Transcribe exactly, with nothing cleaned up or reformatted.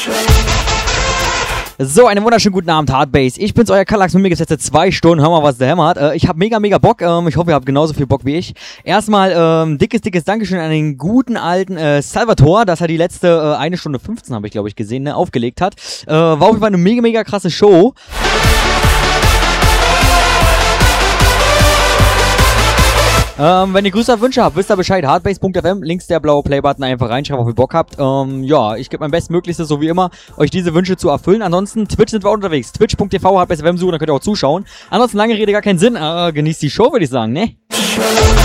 So, einen wunderschönen guten Abend, Hardbase. Ich bin's, euer Kallax. Mit mir geht's jetzt zwei Stunden. Hör mal, was der hämmert. Äh, ich habe mega, mega Bock. Ähm, ich hoffe, ihr habt genauso viel Bock wie ich. Erstmal ähm, dickes, dickes Dankeschön an den guten alten äh, Salvatore, dass er die letzte äh, eine Stunde fünfzehn, habe ich glaube ich gesehen, ne, aufgelegt hat. Äh, war auf jeden Fall eine mega, mega krasse Show. Ähm, wenn ihr Grüße oder Wünsche habt, wisst ihr Bescheid. Hardbase Punkt f m, links der blaue Playbutton, einfach reinschreiben, ob ihr Bock habt. Ähm, ja, ich gebe mein Bestmöglichstes, so wie immer, euch diese Wünsche zu erfüllen. Ansonsten, Twitch sind wir auch unterwegs. Twitch Punkt t v, Hardbase Punkt f m suchen, dann könnt ihr auch zuschauen. Ansonsten, lange Rede, gar keinen Sinn. Äh, genießt die Show, würde ich sagen, ne?